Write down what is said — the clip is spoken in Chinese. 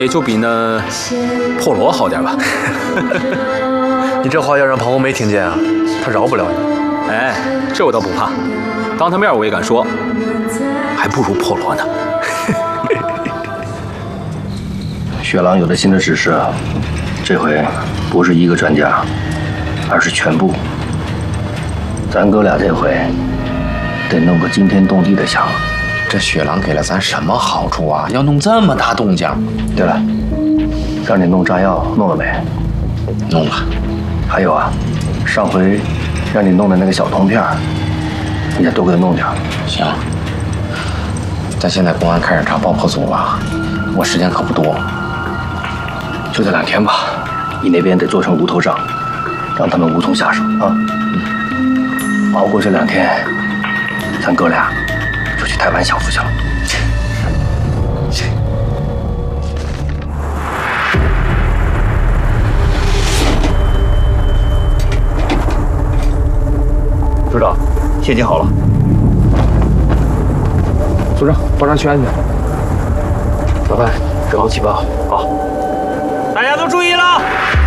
也就比那破罗好点吧。 你这话要让庞红梅听见啊，她饶不了你。 哎，这我倒不怕，当他面我也敢说，还不如破罗呢。 雪狼有了新的指示，这回不是一个专家，而是全部。咱哥俩这回得弄个惊天动地的响。 这雪狼给了咱什么好处啊？要弄这么大动静？ 对了，让你弄炸药弄了没？ 弄了。 还有啊，上回让你弄的那个小铜片，你也多给他弄点。 行。但现在公安开始查爆破组了，我时间可不多。 就这2天吧，你那边得做成无头账，让他们无从下手啊。熬过这2天，咱哥俩就去台湾享福去了。 组长，现金好了。组长，保障全安全。老范，准备起爆。好。 大家都注意了，